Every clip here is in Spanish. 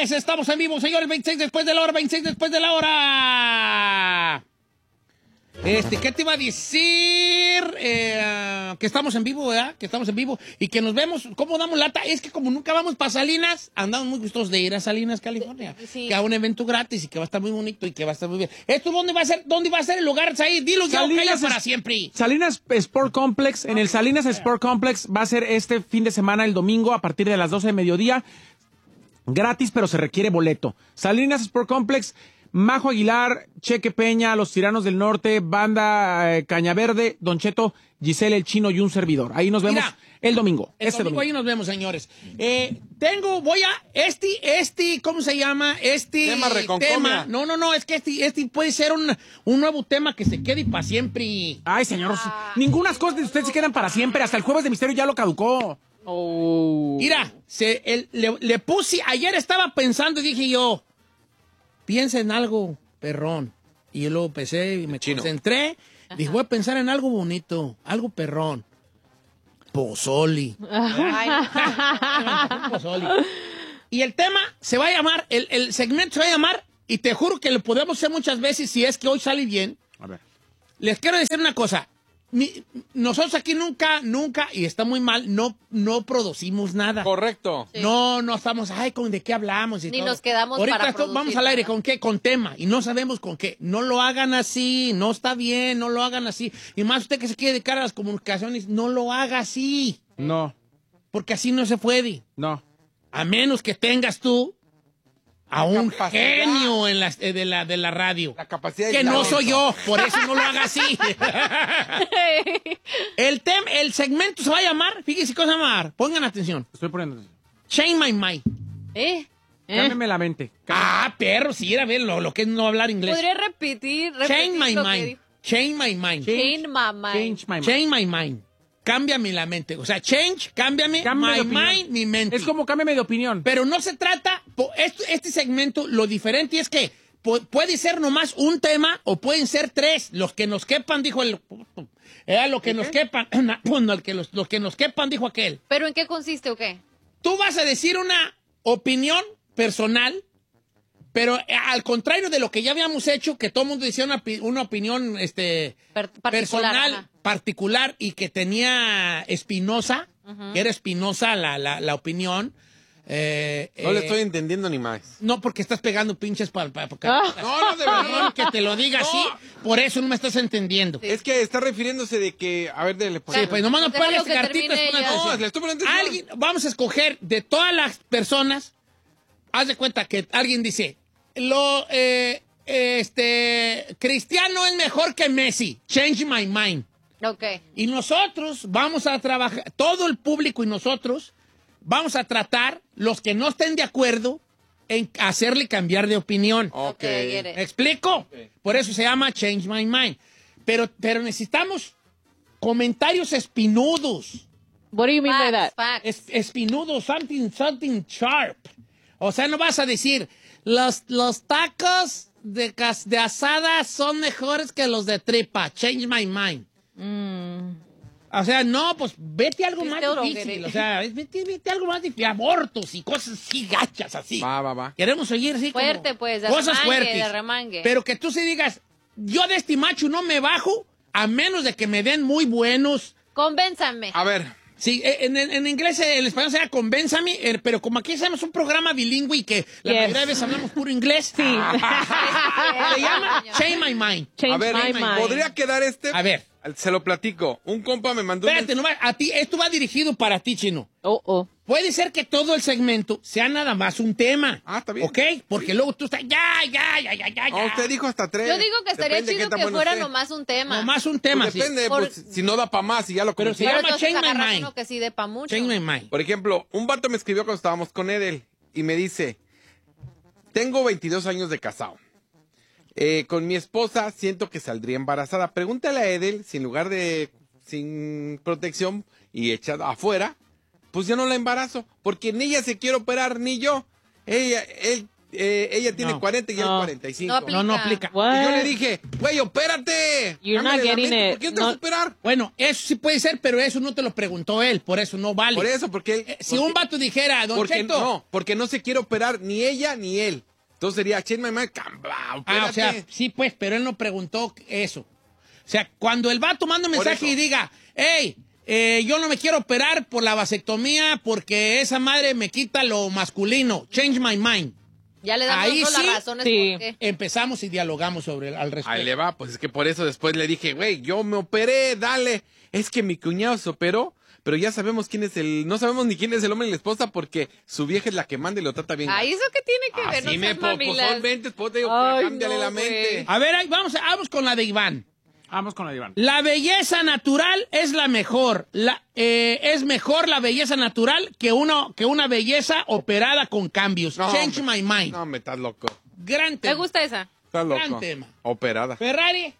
señores, estamos en vivo, señores, 26 después de la hora, 26 después de la hora. ¿Qué te iba a decir? Que estamos en vivo, ¿verdad? Que estamos en vivo y que nos vemos. ¿Cómo damos lata? Es que como nunca vamos para Salinas, andamos muy gustosos de ir a Salinas, California. Sí. Que a un evento gratis y que va a estar muy bonito y que va a estar muy bien. ¿Esto dónde va a ser? ¿Dónde va a ser el lugar, ahí? Dilo ya, Salinas para siempre. Salinas Sport Complex. En el Salinas Sport Complex va a ser este fin de semana, el domingo, a partir de las 12 de mediodía. Gratis, pero se requiere boleto. Salinas Sport Complex, Majo Aguilar, Cheque Peña, Los Tiranos del Norte, Banda Cañaverde, Don Cheto, Giselle el Chino y un servidor. Ahí nos vemos el domingo. Este domingo ahí nos vemos, señores. ¿Cómo se llama? Tema. No, es que este puede ser un nuevo tema que se quede para siempre. Ay, señor, ninguna cosa de ustedes se quedan para siempre. Hasta el Jueves de Misterio ya lo caducó. Mira, le puse, ayer estaba pensando y dije yo, piensa en algo, perrón. Y yo luego pensé y me concentré. Dije, voy a pensar en algo bonito, algo perrón. Pozoli. Pozoli. Y el tema se va a llamar, el segmento se va a llamar, y te juro que lo podemos hacer muchas veces si es que hoy sale bien. A ver. Les quiero decir una cosa. Nosotros aquí nunca, y está muy mal, no producimos nada. Correcto. Sí. No estamos, ¿de qué hablamos? Y Ni todo. nos quedamos ahorita para producir, vamos al aire, ¿verdad? ¿con qué? Con tema, y no sabemos con qué. No lo hagan así, no está bien, no lo hagan así. Y más usted que se quiere dedicar a las comunicaciones, no lo haga así. No. Porque así no se puede. No. A menos que tengas tú a un capacidad. genio de la radio. La capacidad de Que no Alonso. soy yo, por eso no lo haga así. El segmento se va a llamar, fíjense cómo se va a llamar, pongan atención. Estoy poniendo. Change my mind. Cámbiame la mente. Perro, sí, era bien lo que es no hablar inglés. ¿Podría repetir Change my lo que mind. dijo? Change my mind. Change my mind. Change my mind. Change my mind. Cámbiame la mente. O sea, cámbiame Cámbiame de my opinión. mind, mi mente. Es como cámbiame de opinión. Pero no se trata, este segmento, lo diferente es que puede ser nomás un tema o pueden ser tres. Los que nos quepan, dijo el... lo que nos quepan, los que nos quepan, dijo aquel. ¿Pero en qué consiste o qué? Tú vas a decir una opinión personal, pero al contrario de lo que ya habíamos hecho, que todo el mundo decía una opinión personal, particular, y que tenía espinosa, que era espinosa la opinión. No le estoy entendiendo ni más. No, porque estás pegando pinches No, de verdad. Perdón que te lo diga así, por eso no me estás entendiendo. Es que está refiriéndose de que... A ver, dele. Sí, pues nomás no Déjalo pones que cartitas. termine ya. No, le estoy poniendo atención. Alguien, vamos a escoger de todas las personas. Haz de cuenta que alguien dice, Cristiano es mejor que Messi. Change my mind. Ok. Y nosotros vamos a trabajar, todo el público y nosotros vamos a tratar, los que no estén de acuerdo, en hacerle cambiar de opinión. Ok. get it. ¿Me explico? Por eso se llama Change My Mind. Pero necesitamos comentarios espinudos. What do you mean by that? Facts. Espinudos, something sharp. O sea, no vas a decir, los tacos de asada son mejores que los de tripa. Change my mind. O sea, no, pues vete a algo más Still don't difícil. get it. O sea, vete a algo más difícil. Abortos y cosas así gachas, así. Va. Queremos oír así como Fuerte, pues, de cosas remangue, fuertes. de remangue. Pero que tú sí digas, yo de este macho no me bajo a menos de que me den muy buenos. Convénzame. A ver. Sí, en inglés, en español sería convénzame, pero como aquí hacemos un programa bilingüe y que la mayoría de veces hablamos puro inglés. Sí. Se llama Change My Mind. Change A ver, my mind. ¿podría quedar A ver. Se lo platico. Un compa me mandó... Espérate, nomás, a ti, esto va dirigido para ti, Chino. Oh. Puede ser que todo el segmento sea nada más un tema. Ah, está bien. ¿Ok? Porque luego tú estás, ya. No, usted dijo hasta 3. Yo digo que estaría chido que fuera nomás un tema. Nomás un tema, Pues sí. depende, pues, si no da para más y ya lo Pero se cometí. llama entonces Change My agarras Mind. uno que sí dé pa' mucho. Change My Mind. Por ejemplo, un vato me escribió cuando estábamos con Edel y me dice, tengo 22 años de casado. Con mi esposa siento que saldría embarazada. Pregúntale a Edel si en lugar de sin protección y echada afuera, pues yo no la embarazo, porque ni ella se quiere operar, ni yo. Él ella tiene No. 40 y él No 45. aplica. No aplica. What? Y yo le dije, güey, opérate. You're not Cámbiale la getting mente, it. ¿por qué no te vas a operar? Bueno, eso sí puede ser, pero eso no te lo preguntó él, por eso no vale. Por eso, porque él... Si un vato dijera, Don porque Cheto... no, porque no se quiere operar ni ella ni él. Entonces sería, change my mind, opérate. o sea, sí, pues, pero él no preguntó eso. O sea, cuando el vato manda un Por mensaje eso. y diga, hey, yo no me quiero operar por la vasectomía porque esa madre me quita lo masculino. Change my mind. Ya le damos Ahí nosotros sí. las razones Sí. por qué. Empezamos y dialogamos sobre al respecto. Ahí le va, pues es que por eso después le dije, güey, yo me operé, dale. Es que mi cuñado se operó, pero ya sabemos quién es no sabemos ni quién es el hombre y la esposa porque su vieja es la que manda y lo trata bien. Ahí eso que tiene que ver, Así no me seas mamilas. son mentes, pues te digo, Ay, cámbiale no, la mente. güey. A ver, ahí vamos con la de Iván. Vamos con la de Iván. La belleza natural es la mejor. Es mejor la belleza natural que una belleza operada con cambios. No, Change hombre. my mind. No, me estás loco. Gran Me tema. gusta esa. Estás Gran loco. tema. Operada. Ferrari,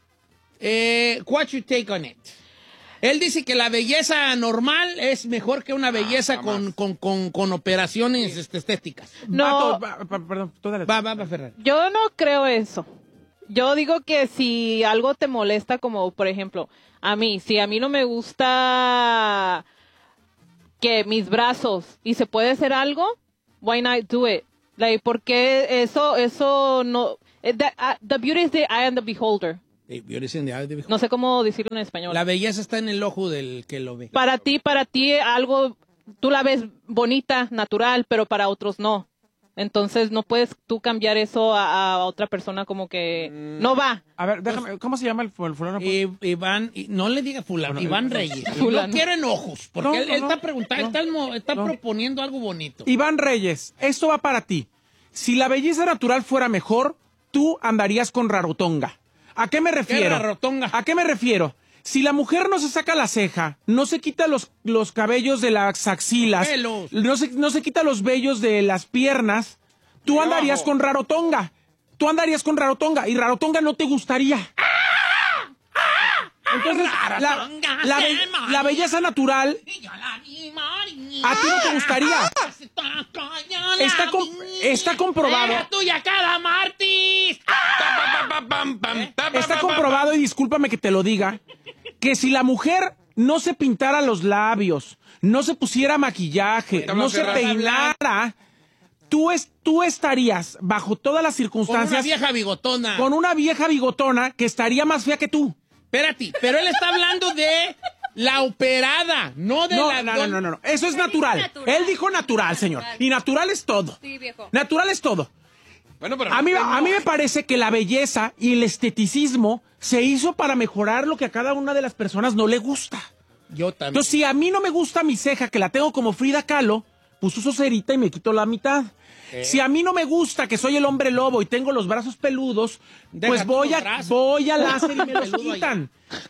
what's your take on it? Él dice que la belleza normal es mejor que una belleza jamás. con operaciones No. estéticas. Perdón, tú dale. Va, Ferrari. Yo no creo eso. Yo digo que si algo te molesta, como por ejemplo, si a mí no me gusta que mis brazos y se puede hacer algo, why not do it? Like, porque eso no... The beauty is the eye of the beholder. No sé cómo decirlo en español. La belleza está en el ojo del que lo ve. Para ti algo, tú la ves bonita, natural, pero para otros no. Entonces no puedes tú cambiar eso a otra persona como que no va. A ver, déjame, ¿cómo se llama el fulano? Iván, no le diga fulano, Iván Reyes. Fulano. No quiero enojos, porque No, él no, está no. preguntando, No. está No. proponiendo algo bonito. Iván Reyes, esto va para ti. Si la belleza natural fuera mejor, tú andarías con rarotonga. ¿A qué me refiero? rarotonga? ¿A qué me refiero? Si la mujer no se saca la ceja, no se quita los cabellos de las axilas, Pelos. no se quita los vellos de las piernas, tú andarías con rarotonga. Tú andarías con rarotonga y rarotonga no te gustaría. Entonces, la belleza natural a ti no te gustaría. Está comprobado. ¡Era tuya cada martes! Está comprobado, y discúlpame que te lo diga, que si la mujer no se pintara los labios, no se pusiera maquillaje, no se peinara, tú estarías bajo todas las Con una circunstancias vieja bigotona. con una vieja bigotona que estaría más fea que tú. Espérate, pero él está hablando de la operada, no de la... No. Eso es natural. natural. Él dijo natural, señor. Y natural es todo. Sí, viejo. Natural es todo. Bueno, pero A mí me parece que la belleza y el esteticismo se hizo para mejorar lo que a cada una de las personas no le gusta. Yo también. Entonces, si a mí no me gusta mi ceja, que la tengo como Frida Kahlo, pues uso cerita y me quito la mitad. Si a mí no me gusta que soy el hombre lobo y tengo los brazos peludos, Deja pues tú voy los a brazos. láser y me los Peludo quitan.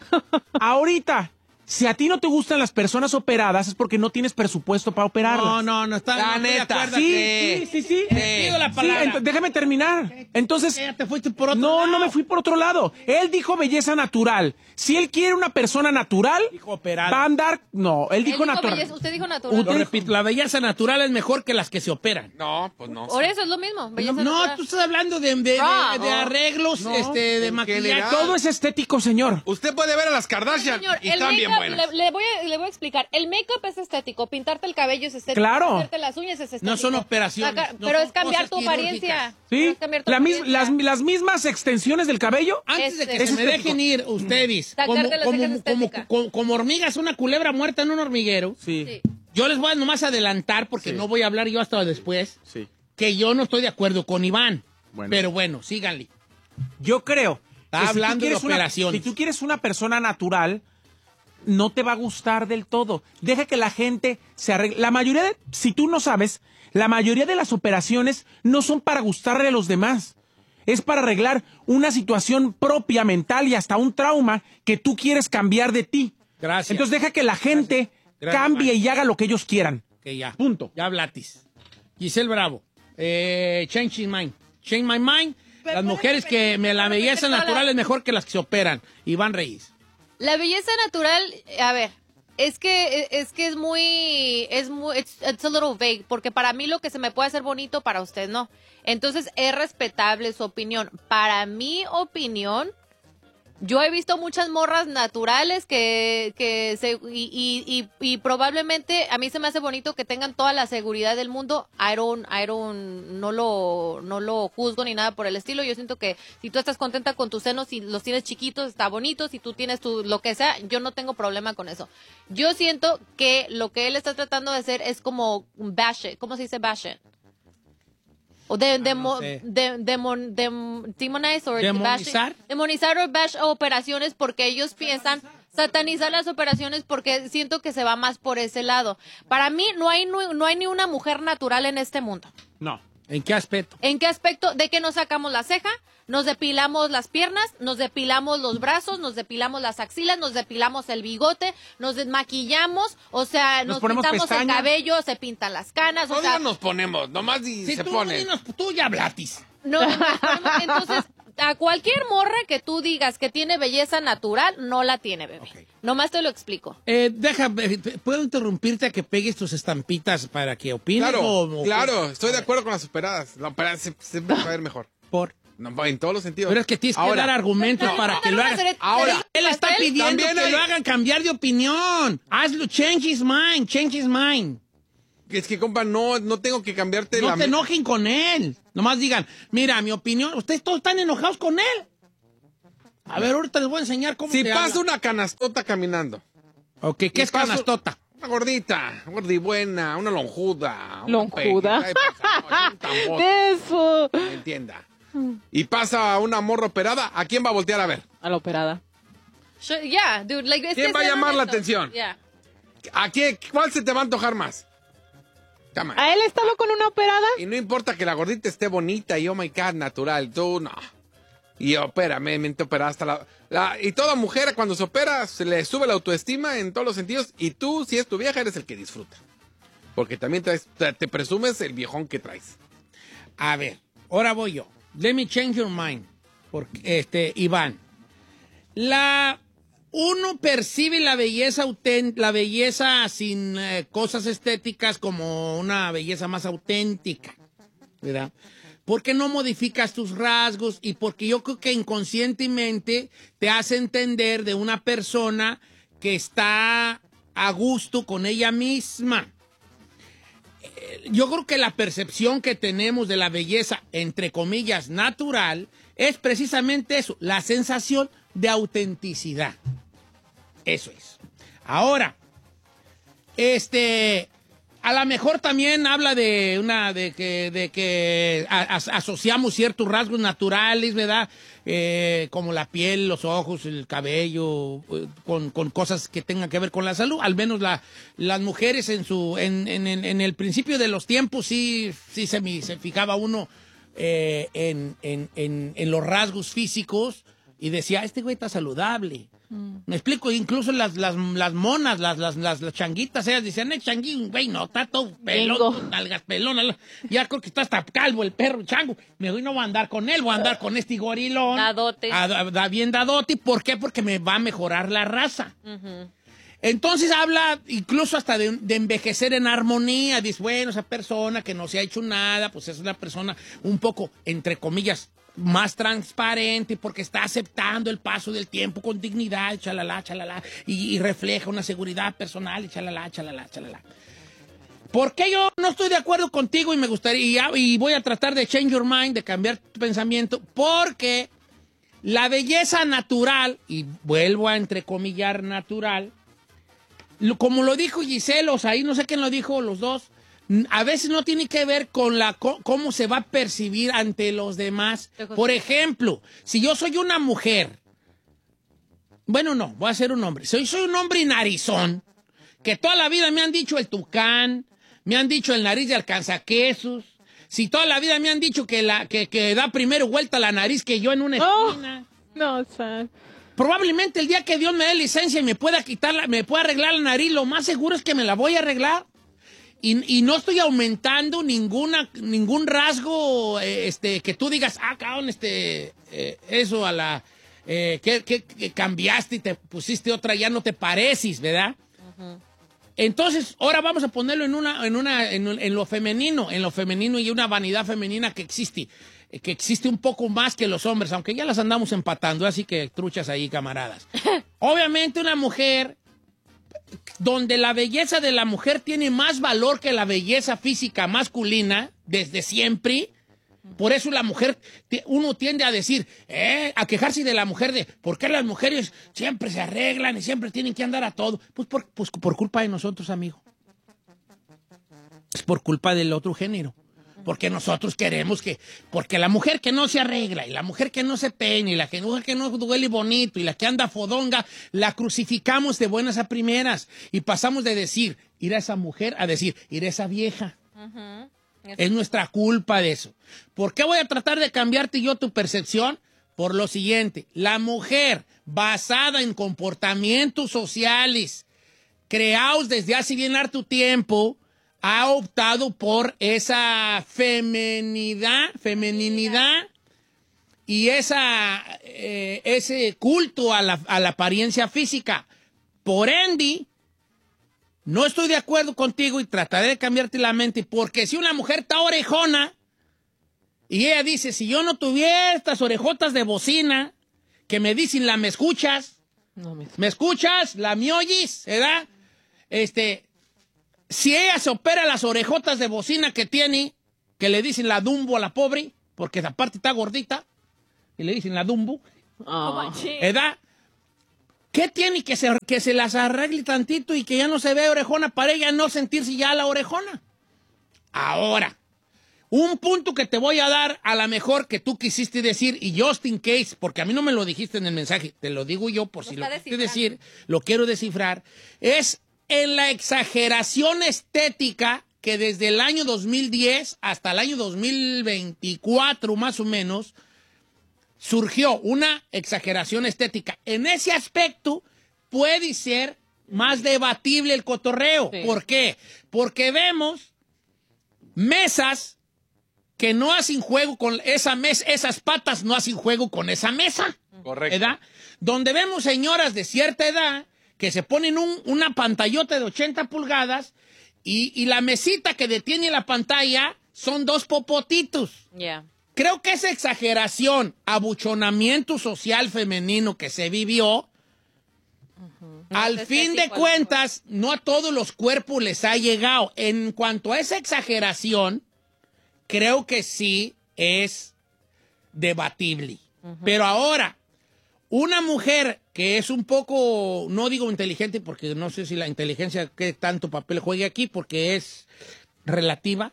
Ahorita, si a ti no te gustan las personas operadas, es porque no tienes presupuesto para operarlas. No, está... La no estoy de neta, acuerdo Sí, que- sí. Te pido la palabra. Déjame terminar. Entonces, Ya te fuiste por otro no lado. me fui por otro lado. Él dijo belleza natural. Si él quiere una persona natural, Dijo operada. va a andar... No, él dijo natural. belleza, usted dijo natural. Lo repito, la belleza natural es mejor que las que se operan. No, pues no. Por eso es lo mismo. Belleza No, natural. tú estás hablando de arreglos, de en maquillaje. general. Todo es estético, señor. Usted puede ver a las Kardashian Señor, y el están bien make-up, buenas. le voy a explicar. El make-up es estético. Pintarte el cabello es estético. Claro. Hacerte las uñas es estético. No son operaciones, no pero son es cambiar cosas tu apariencia. Pero ¿Sí? es cambiar tu La apariencia. las mismas extensiones del cabello. Antes de que Es se me estético. dejen ir ustedes, Sacarte las cejas estéticas. como hormigas, una culebra muerta en un hormiguero, Sí. yo les voy a nomás adelantar, porque Sí. no voy a hablar yo hasta después, Sí. que yo no estoy de acuerdo con Iván. Bueno. Pero bueno, síganle. Yo creo. Está que si tú hablando de quieres operaciones. Si tú quieres una persona natural, no te va a gustar del todo. Deja que la gente se arregle. Si tú no sabes, la mayoría de las operaciones no son para gustarle a los demás. Es para arreglar una situación propia, mental y hasta un trauma que tú quieres cambiar de ti. Gracias. Entonces deja que la gente Gracias, cambie Mike. y haga lo que ellos quieran. Que ya. Punto. Ya hablatis. Giselle Bravo. Change my mind. Change my mind. Las mujeres que la belleza natural es mejor que las que se operan. Iván Reyes. La belleza natural, a ver, Es que it's a little vague, porque para mí lo que se me puede hacer bonito, para usted no. Entonces es respetable su opinión. Para mi opinión, yo he visto muchas morras naturales y probablemente a mí se me hace bonito que tengan toda la seguridad del mundo. No lo juzgo ni nada por el estilo. Yo siento que si tú estás contenta con tus senos, si los tienes chiquitos, está bonito. Si tú tienes lo que sea, yo no tengo problema con eso. Yo siento que lo que él está tratando de hacer es como bash it. ¿Cómo se dice bash it? O demonizar o bash operaciones, porque ellos piensan satanizar las operaciones, porque siento que se va más por ese lado. Para mí no hay ni una mujer natural en este mundo. No. ¿En qué aspecto? ¿En qué aspecto? De que nos sacamos la ceja, nos depilamos las piernas, nos depilamos los brazos, nos depilamos las axilas, nos depilamos el bigote, nos desmaquillamos, o sea, nos ponemos pintamos el pestañas. cabello, se pintan las canas, o sea, Todos nos ponemos, nomás Si se tú, pone. tú ya blatis. no, entonces, a cualquier morra que tú digas que tiene belleza natural, no la tiene, bebé. Ok. Nomás te lo explico. ¿Puedo interrumpirte a que pegues tus estampitas para que opines? Claro, estoy de acuerdo con las operadas. La operada se va a ver mejor. No, en todos los sentidos. Pero es que tienes que Ahora, dar argumentos para que lo hagan. Ahora, Él está pidiendo también que hay- lo hagan cambiar de opinión. Hazlo, change his mind. es que, compa, no tengo que cambiarte No la... te enojen con él. Nomás digan, mira, mi opinión, ustedes todos están enojados con él. A ver, ahorita les voy a enseñar cómo Si se pasa habla. una canastota caminando. Ok, ¿qué y es paso- canastota? Una gordita, buena, una lonjuda. una ¿Lonjuda? peje, un tambor, De eso. me entienda. Y pasa una morra operada, ¿a quién va a voltear a ver? A la operada. Yeah, dude, like, es ¿Quién que va a es llamar la honesto. atención? Yeah. ¿A quién? ¿Cuál se te va a antojar más? Cama. ¿A él estaba con una operada? Y no importa que la gordita esté bonita y oh my god, natural, tú no. Y opérame, mente operada hasta y toda mujer cuando se opera se le sube la autoestima en todos los sentidos y tú, si es tu vieja, eres el que disfruta. Porque también te presumes el viejón que traes. A ver, ahora voy yo. Let me change your mind. Porque, Iván. Uno percibe la belleza la belleza sin cosas estéticas como una belleza más auténtica, ¿verdad? Porque no modificas tus rasgos y porque yo creo que inconscientemente te hace entender de una persona que está a gusto con ella misma. Yo creo que la percepción que tenemos de la belleza, entre comillas, natural, es precisamente eso, la sensación de autenticidad. Eso es. Ahora, a lo mejor también habla de que asociamos ciertos rasgos naturales, ¿verdad? Como la piel, los ojos, el cabello, con cosas que tengan que ver con la salud. Al menos las mujeres en el principio de los tiempos sí se fijaba uno en los rasgos físicos y decía, este güey está saludable. Me explico, incluso las monas, las changuitas, ellas decían, changuín, güey, no, está todo pelón, nalgas pelonas, ya creo que está hasta calvo el perro chango, me voy, no voy a andar con él, voy a andar con este gorilón. Dadote. Bien dadote, ¿por qué? Porque me va a mejorar la raza. Entonces habla incluso hasta de envejecer en armonía, dice, bueno, esa persona que no se ha hecho nada, pues es una persona un poco, entre comillas, más transparente porque está aceptando el paso del tiempo con dignidad, chalala, y refleja una seguridad personal, chalala. ¿Por qué yo no estoy de acuerdo contigo y me gustaría, y voy a tratar de change your mind, de cambiar tu pensamiento? Porque la belleza natural, y vuelvo a entrecomillar natural, como lo dijo Giselle, o sea, ahí no sé quién lo dijo, los dos, a veces no tiene que ver con cómo se va a percibir ante los demás. Por ejemplo, si yo soy una mujer, bueno, no, voy a ser un hombre. Soy un hombre narizón, que toda la vida me han dicho el tucán, me han dicho el nariz de alcanzaquesos. Si toda la vida me han dicho que da primero vuelta la nariz que yo en una esquina. No, Sam. Probablemente el día que Dios me dé licencia y me pueda arreglar la nariz, lo más seguro es que me la voy a arreglar. Y no estoy aumentando ningún rasgo que tú digas, cabrón, eso a la... que cambiaste y te pusiste otra, ya no te pareces, ¿verdad? Entonces, ahora vamos a ponerlo en lo femenino y una vanidad femenina que existe un poco más que los hombres, aunque ya las andamos empatando, así que truchas ahí, camaradas. Obviamente una mujer, donde la belleza de la mujer tiene más valor que la belleza física masculina, desde siempre. Por eso la mujer, uno tiende a decir, a quejarse de la mujer de, ¿por qué las mujeres siempre se arreglan y siempre tienen que andar a todo? Pues por culpa de nosotros, amigo. Es por culpa del otro género. Porque nosotros queremos porque la mujer que no se arregla y la mujer que no se peina y la mujer que no duele bonito y la que anda fodonga, la crucificamos de buenas a primeras y pasamos de decir, ir a esa mujer a decir, ir a esa vieja. Es nuestra culpa de eso. ¿Por qué voy a tratar de cambiarte yo tu percepción? Por lo siguiente, la mujer basada en comportamientos sociales creados desde hace bien harto tiempo, ha optado por esa femeninidad y ese culto a la apariencia física. Por ende, no estoy de acuerdo contigo y trataré de cambiarte la mente, porque si una mujer está orejona y ella dice, si yo no tuviera estas orejotas de bocina que me dicen me escuchas, me escuchas, la me oyes, ¿verdad? Si ella se opera las orejotas de bocina que tiene, que le dicen la Dumbo a la pobre, porque aparte está gordita, y le dicen la Dumbo, ¿verdad? ¿Qué tiene que se las arregle tantito y que ya no se vea orejona para ella no sentirse ya la orejona? Ahora, un punto que te voy a dar a la mejor que tú quisiste decir, y just in case, porque a mí no me lo dijiste en el mensaje, te lo digo yo por si lo quisiste decir, lo quiero descifrar, es en la exageración estética que desde el año 2010 hasta el año 2024 más o menos surgió una exageración estética. En ese aspecto puede ser más debatible el cotorreo. Sí. ¿Por qué? Porque vemos mesas que no hacen juego con esa mesa, esas patas no hacen juego con esa mesa. Correcto. ¿Verdad? Donde vemos señoras de cierta edad que se ponen una pantallota de 80 pulgadas y la mesita que detiene la pantalla son dos popotitos. Yeah. Creo que esa exageración, abuchonamiento social femenino que se vivió, al fin de cuentas, no a todos los cuerpos les ha llegado. En cuanto a esa exageración, creo que sí es debatible. Pero ahora, una mujer que es un poco, no digo inteligente, porque no sé si la inteligencia que tanto papel juegue aquí, porque es relativa.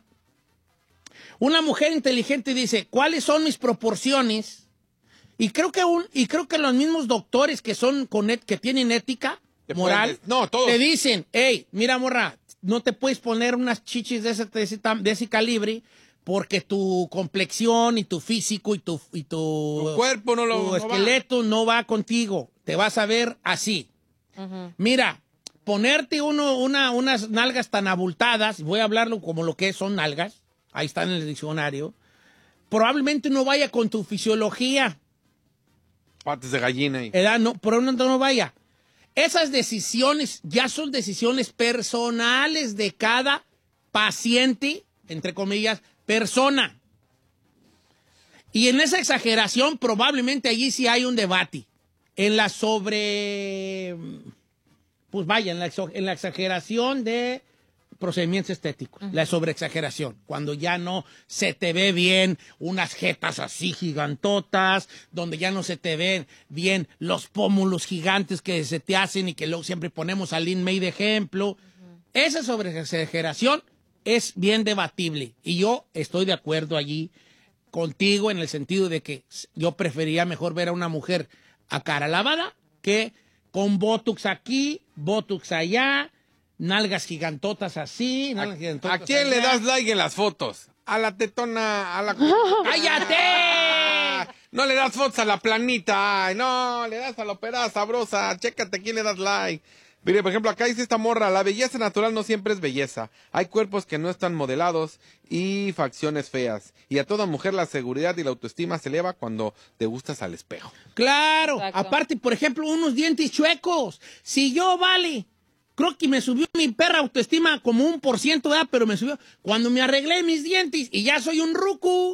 Una mujer inteligente dice, ¿cuáles son mis proporciones? Y creo que los mismos doctores que tienen ética moral, te dicen, hey, mira, morra, no te puedes poner unas chichis de ese calibre, porque tu complexión y tu físico y tu cuerpo tu esqueleto no va contigo. Te vas a ver así. Mira, ponerte unas nalgas tan abultadas, voy a hablarlo como lo que son nalgas, ahí está en el diccionario, probablemente no vaya con tu fisiología. Patas de gallina. No, probablemente no vaya. Esas decisiones ya son decisiones personales de cada paciente, entre comillas, persona. Y en esa exageración probablemente allí sí hay un debate. En la en la exageración de procedimientos estéticos, la sobreexageración, cuando ya no se te ve bien unas jetas así gigantotas, donde ya no se te ven bien los pómulos gigantes que se te hacen y que luego siempre ponemos a Lin May de ejemplo. Esa sobreexageración es bien debatible y yo estoy de acuerdo allí contigo en el sentido de que yo prefería mejor ver a una mujer a cara lavada que con botox aquí, botox allá, nalgas gigantotas así, nalgas gigantotas ¿A quién allá. le das like en las fotos? A la tetona, a la... ¡Cállate! No le das fotos a la planita, ay, no, le das a la operada sabrosa, chécate a quién le das like. Mire, por ejemplo, acá dice esta morra, la belleza natural no siempre es belleza. Hay cuerpos que no están modelados y facciones feas. Y a toda mujer la seguridad y la autoestima se eleva cuando te gustas al espejo. Claro, Exacto. aparte, por ejemplo, unos dientes chuecos. Si yo, creo que me subió mi perra autoestima como 1%, ¿verdad? Pero me subió cuando me arreglé mis dientes y ya soy un ruco.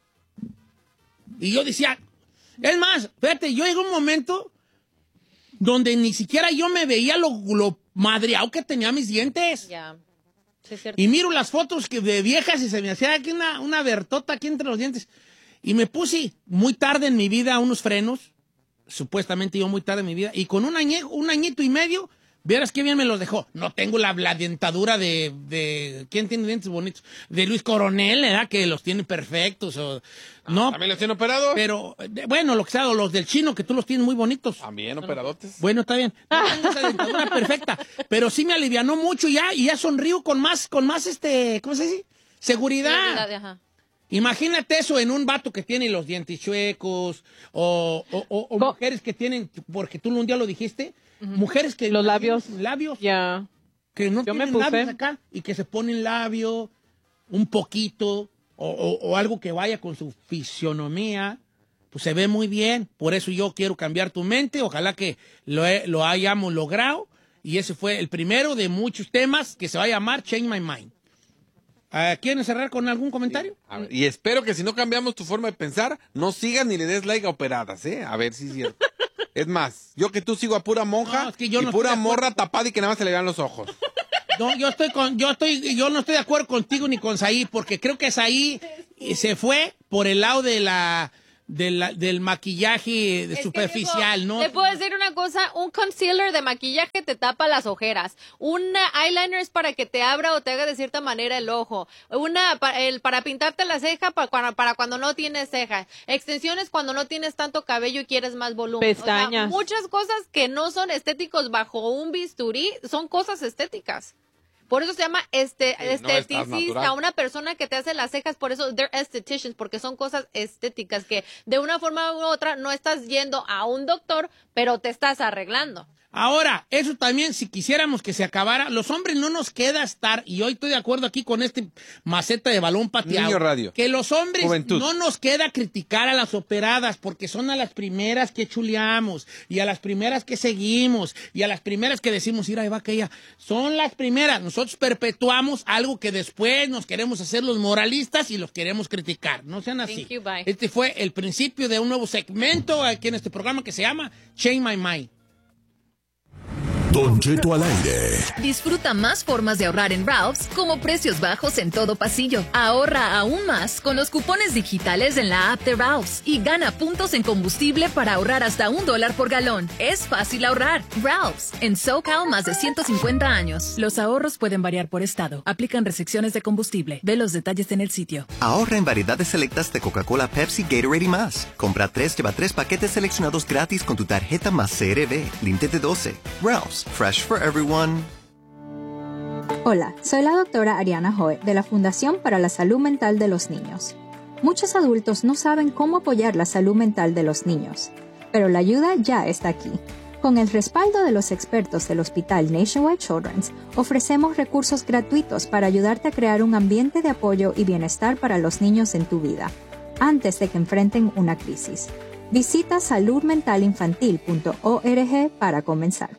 Y yo decía, es más, fíjate, yo llegué a un momento donde ni siquiera yo me veía lo madreado que tenía mis dientes. Ya. Sí, es cierto. Y miro las fotos de viejas y se me hacía aquí una bertota aquí entre los dientes. Y me puse muy tarde en mi vida unos frenos, supuestamente yo muy tarde en mi vida, y con un añito y medio, vieras qué bien me los dejó. No tengo la dentadura de ¿quién tiene dientes bonitos? De Luis Coronel, ¿verdad? Que los tiene perfectos. No, ¿También los tiene operados? pero, bueno, lo que sea, o los del chino, que tú los tienes muy bonitos. También operadotes. Bueno, está bien. No tengo esa dentadura perfecta, pero sí me alivianó mucho y ya sonrío con más, ¿cómo se dice? Seguridad. Ajá. Imagínate eso en un vato que tiene los dientes chuecos o mujeres que tienen, porque tú un día lo dijiste, mujeres que... Los labios. Labios. Ya. Que no Yo me tienen puse. labios acá y que se ponen labio un poquito o algo que vaya con su fisionomía, pues se ve muy bien. Por eso yo quiero cambiar tu mente. Ojalá que lo hayamos logrado. Y ese fue el primero de muchos temas que se va a llamar Change My Mind. ¿Quieren cerrar con algún comentario? A ver, y espero que si no cambiamos tu forma de pensar, no sigas ni le des like a operadas, ¿eh? A ver si es cierto. Es más, yo que tú sigo a pura monja No, es que yo y no pura estoy de acuerdo. morra tapada y que nada más se le vean los ojos. No, yo no estoy de acuerdo contigo ni con Saí, porque creo que Saí se fue por el lado del maquillaje Es que, superficial, digo, ¿no? Te puedo decir una cosa, un concealer de maquillaje te tapa las ojeras, un eyeliner es para que te abra o te haga de cierta manera el ojo, para pintarte la ceja para cuando no tienes cejas, extensiones cuando no tienes tanto cabello y quieres más volumen. Pestañas. O sea, muchas cosas que no son estéticos bajo un bisturí son cosas estéticas. Por eso se llama no estás esteticista, natural. una persona que te hace las cejas, por eso they're estheticians, porque son cosas estéticas que de una forma u otra no estás yendo a un doctor, pero te estás arreglando. Ahora, eso también, si quisiéramos que se acabara, los hombres no nos queda estar, y hoy estoy de acuerdo aquí con este maceta de balón pateado, Niño radio. que los hombres Juventud. no nos queda criticar a las operadas, porque son a las primeras que chuleamos, y a las primeras que seguimos, y a las primeras que decimos, mira, ahí va aquella, son las primeras. Nosotros perpetuamos algo que después nos queremos hacer los moralistas y los queremos criticar. No sean así. Thank you, bye. Este fue el principio de un nuevo segmento aquí en este programa que se llama Change My Mind. Don Cheto al aire. Disfruta más formas de ahorrar en Ralph's, como precios bajos en todo pasillo. Ahorra aún más con los cupones digitales en la app de Ralph's y gana puntos en combustible para ahorrar hasta $1 por galón. Es fácil ahorrar. Ralph's, en SoCal más de 150 años. Los ahorros pueden variar por estado. Aplican restricciones de combustible. Ve los detalles en el sitio. Ahorra en variedades selectas de Coca-Cola, Pepsi, Gatorade y más. Compra 3, lleva 3 paquetes seleccionados gratis con tu tarjeta más CRB. Límite de 12. Ralph's, fresh for everyone. Hola, soy la doctora Ariana Joe de la Fundación para la Salud Mental de los Niños. Muchos adultos no saben cómo apoyar la salud mental de los niños, pero la ayuda ya está aquí. Con el respaldo de los expertos del Hospital Nationwide Children's, ofrecemos recursos gratuitos para ayudarte a crear un ambiente de apoyo y bienestar para los niños en tu vida, antes de que enfrenten una crisis. Visita saludmentalinfantil.org para comenzar.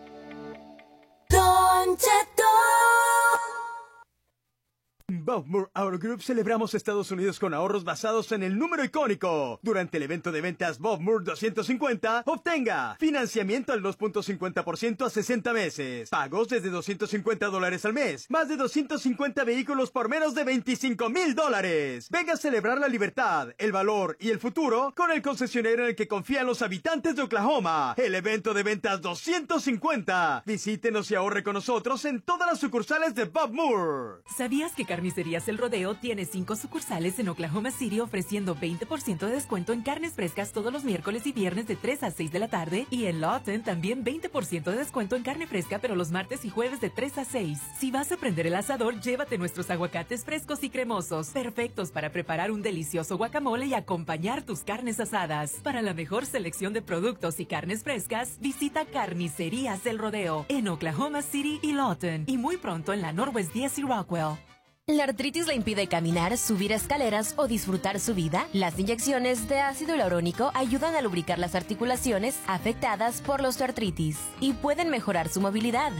Bob Moore Auto Group celebramos Estados Unidos con ahorros basados en el número icónico. Durante el evento de ventas Bob Moore 250, obtenga financiamiento al 2.50% a 60 meses, pagos desde $250 al mes, más de 250 vehículos por menos de $25,000. Venga a celebrar la libertad, el valor y el futuro con el concesionario en el que confían los habitantes de Oklahoma. El evento de ventas 250. Visítenos y ahorre con nosotros en todas las sucursales de Bob Moore. ¿Sabías que Carnicerías El Rodeo tiene 5 sucursales en Oklahoma City ofreciendo 20% de descuento en carnes frescas todos los miércoles y viernes de 3 a 6 de la tarde? Y en Lawton también 20% de descuento en carne fresca, pero los martes y jueves de 3 a 6. Si vas a prender el asador, llévate nuestros aguacates frescos y cremosos, perfectos para preparar un delicioso guacamole y acompañar tus carnes asadas. Para la mejor selección de productos y carnes frescas, visita Carnicerías El Rodeo en Oklahoma City y Lawton, y muy pronto en la Northwest 10 y Rockwell. ¿La artritis le impide caminar, subir escaleras o disfrutar su vida? Las inyecciones de ácido hialurónico ayudan a lubricar las articulaciones afectadas por la osteoartritis y pueden mejorar su movilidad.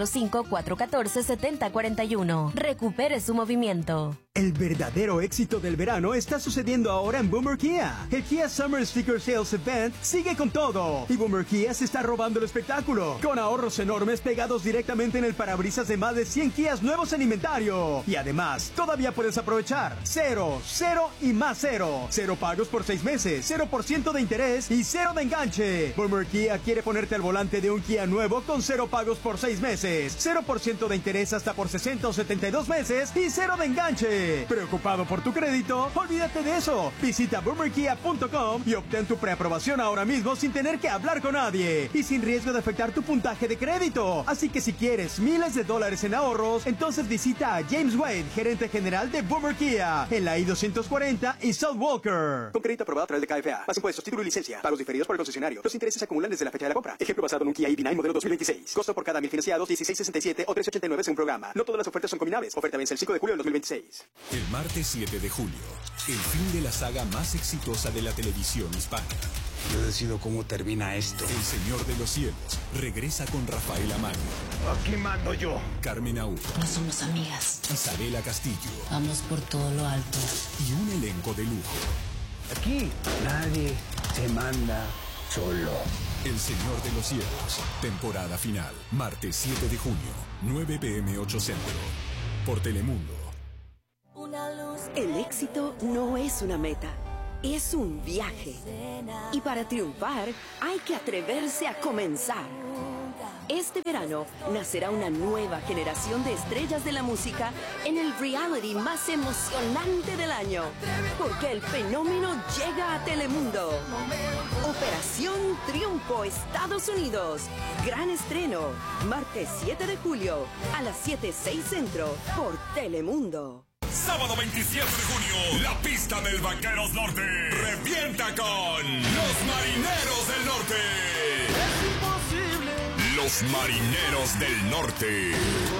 405-414-7041. Recupere su movimiento. El verdadero éxito del verano está sucediendo ahora en Boomer Kia. El Kia Summer Sticker Sales Event sigue con todo. Y Boomer Kia se está robando el espectáculo, con ahorros enormes pegados directamente en el parabrisas de más de 100 Kias nuevos en inventario. Y además, todavía puedes aprovechar 0, 0 y más 0. 0 pagos por 6 meses, 0% de interés y 0 de enganche. Boomer Kia quiere ponerte al volante de un Kia nuevo con 0 pagos por 6 meses, 0% de interés hasta por 60 o 72 meses y 0 de enganche. ¿Preocupado por tu crédito? Olvídate de eso. Visita boomerkia.com y obtén tu preaprobación ahora mismo sin tener que hablar con nadie y sin riesgo de afectar tu puntaje de crédito. Así que si quieres miles de dólares en ahorros, entonces visita a James Wade, gerente general de Boomer Kia, en la I-240 y South Walker. Con crédito aprobado a través de KFA. Más impuestos, título y licencia. Pagos diferidos por el concesionario. Los intereses se acumulan desde la fecha de la compra. Ejemplo basado en un Kia EV9 modelo 2026. Costo por cada 1000 financiados, $16.67 o $13.89 según programa. No todas las ofertas son combinables. Oferta vence el 5 de julio del 2026. El martes 7 de julio, el fin de la saga más exitosa de la televisión hispana. Yo decido cómo termina esto. El Señor de los Cielos regresa con Rafael Amaro. Aquí mando yo. Carmen Aúl. No somos amigas. Isabela Castillo. Vamos por todo lo alto. Y un elenco de lujo. Aquí nadie se manda solo. El Señor de los Cielos, temporada final, martes 7 de junio, 9 p.m. 8 centro, por Telemundo. El éxito no es una meta, es un viaje. Y para triunfar hay que atreverse a comenzar. Este verano nacerá una nueva generación de estrellas de la música en el reality más emocionante del año. Porque el fenómeno llega a Telemundo. Operación Triunfo, Estados Unidos. Gran estreno, martes 7 de julio a las 7:06 centro por Telemundo. Sábado 27 de junio, la pista del Vaqueros Norte revienta con los Marineros del Norte. Es imposible. Los Marineros del Norte.